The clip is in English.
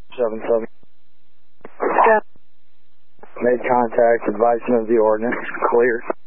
7-7. Made contact, advisement of the ordinance, clear.